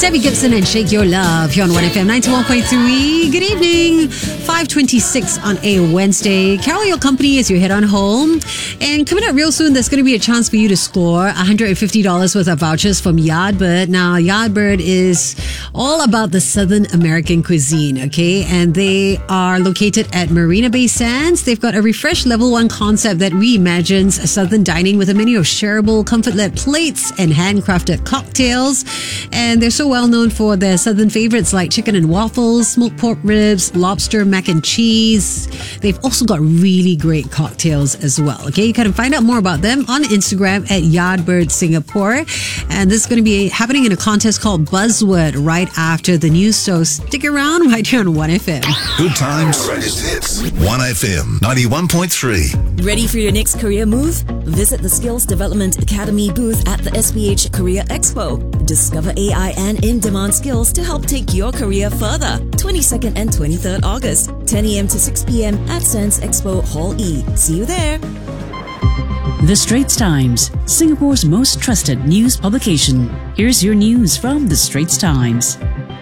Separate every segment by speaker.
Speaker 1: Debbie Gibson and Shake Your Love here on 1FM 91.3. Good evening. 5:26 on a Wednesday. Carol your company as you head on home. And coming up real soon, there's going to be a chance for you to score $150 worth of vouchers from Yardbird. Now, Yardbird is all about the Southern American cuisine, okay? And they are located at Marina Bay Sands. They've got a refreshed level 1 concept that reimagines Southern dining with a menu of shareable, comfort-led plates and handcrafted cocktails. And they're so well known for their Southern favorites like chicken and waffles, smoked pork ribs, lobster mac and cheese. They've also got really great cocktails as well. Okay, you can find out more about them on Instagram at Yardbird Singapore. And this is going to be happening in a contest called Buzzword right after the news. So stick around right here on 1FM.
Speaker 2: Good times. Greatest hits. 1FM 91.3.
Speaker 3: Ready for your next career move? Visit the Skills Development Academy booth at the SPH Career Expo. Discover AI and in-demand skills to help take your career further. 22nd and 23rd August, 10 a.m. to 6 p.m. at Sands Expo Hall E. See you there.
Speaker 4: The Straits Times, Singapore's most trusted news publication. Here's your news from The Straits Times.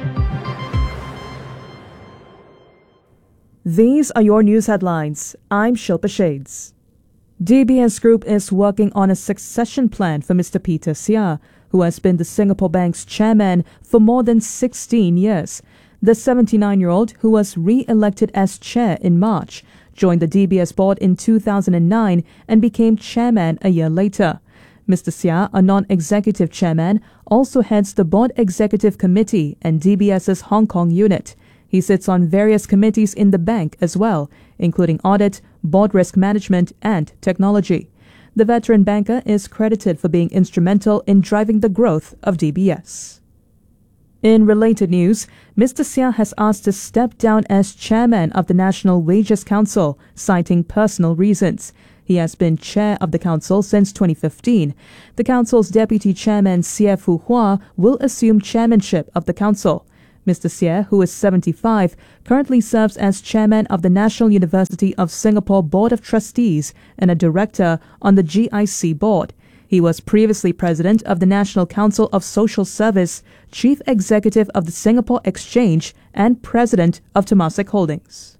Speaker 5: These are your news headlines. I'm Shilpa Shades. DBS Group is working on a succession plan for Mr. Peter Seah, who has been the Singapore Bank's chairman for more than 16 years. The 79-year-old, who was re-elected as chair in March, joined the DBS board in 2009 and became chairman a year later. Mr. Seah, a non-executive chairman, also heads the Board Executive Committee and DBS's Hong Kong unit. He sits on various committees in the bank as well, including audit, board risk management, and technology. The veteran banker is credited for being instrumental in driving the growth of DBS. In related news, Mr. Seah has asked to step down as chairman of the National Wages Council, citing personal reasons. He has been chair of the council since 2015. The council's deputy chairman, Sieh Fu Hua, will assume chairmanship of the council. Mr. Seah, who is 75, currently serves as chairman of the National University of Singapore Board of Trustees and a director on the GIC board. He was previously president of the National Council of Social Service, chief executive of the Singapore Exchange, and president of Temasek Holdings.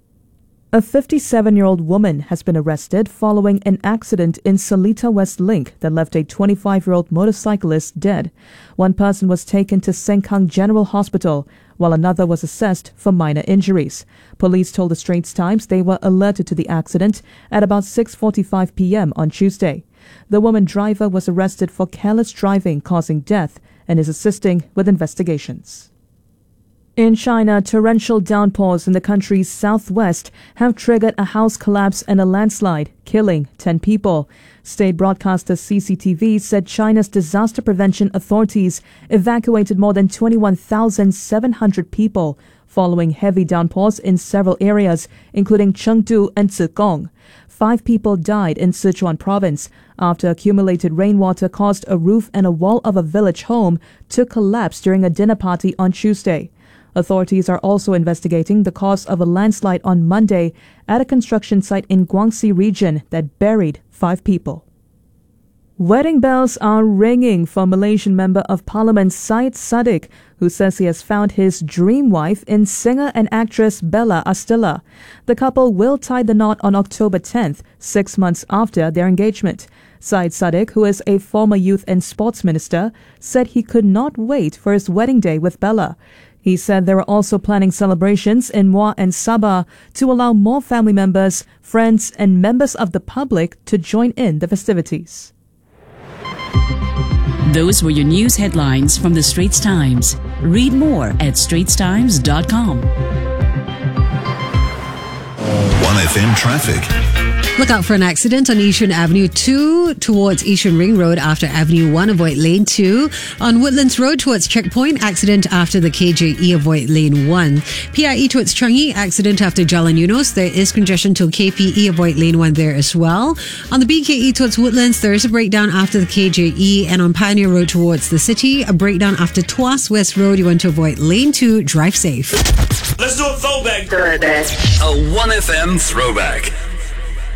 Speaker 5: A 57-year-old woman has been arrested following an accident in Seletar West Link that left a 25-year-old motorcyclist dead. One person was taken to Sengkang General Hospital, while another was assessed for minor injuries. Police told the Straits Times they were alerted to the accident at about 6:45 p.m. on Tuesday. The woman driver was arrested for careless driving causing death and is assisting with investigations. In China, torrential downpours in the country's southwest have triggered a house collapse and a landslide, killing 10 people. State broadcaster CCTV said China's disaster prevention authorities evacuated more than 21,700 people following heavy downpours in several areas, including Chengdu and Zigong. 5 people died in Sichuan province after accumulated rainwater caused a roof and a wall of a village home to collapse during a dinner party on Tuesday. Authorities are also investigating the cause of a landslide on Monday at a construction site in Guangxi region that buried 5 people. Wedding bells are ringing for Malaysian Member of Parliament Syed Saddiq, who says he has found his dream wife in singer and actress Bella Astilla. The couple will tie the knot on October 10th, 6 months after their engagement. Syed Saddiq, who is a former youth and sports minister, said he could not wait for his wedding day with Bella. He said they were also planning celebrations in Muar and Sabah to allow more family members, friends, and members of the public to join in the festivities.
Speaker 4: Those were your news headlines from The Straits Times. Read more at straitstimes.com.
Speaker 2: 1FM traffic.
Speaker 1: Look out for an accident on Yishun Avenue 2 towards Yishun Ring Road after Avenue 1, avoid Lane 2. On Woodlands Road towards Checkpoint, accident after the KJE, avoid Lane 1. PIE towards Changi, accident after Jalan Eunos. There is congestion till KPE, avoid Lane 1 there as well. On the BKE towards Woodlands, there is a breakdown after the KJE. And on Pioneer Road towards the city, a breakdown after Tuas West Road. You want to avoid Lane 2, drive safe.
Speaker 6: Let's do a throwback.
Speaker 2: A 1FM throwback.